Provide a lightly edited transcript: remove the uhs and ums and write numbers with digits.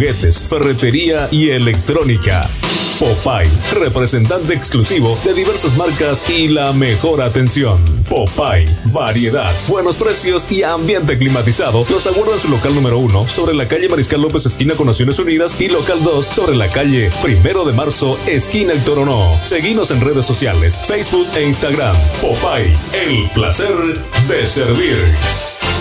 juguetes, ferretería y electrónica. Popeye, representante exclusivo de diversas marcas y la mejor atención. Popeye, variedad, buenos precios y ambiente climatizado. Los aguarda en su local número 1 sobre la calle Mariscal López, esquina con Naciones Unidas, y local 2 sobre la calle 1 de Marzo, esquina El Toronó. Seguinos en redes sociales, Facebook e Instagram. Popeye, el placer de servir.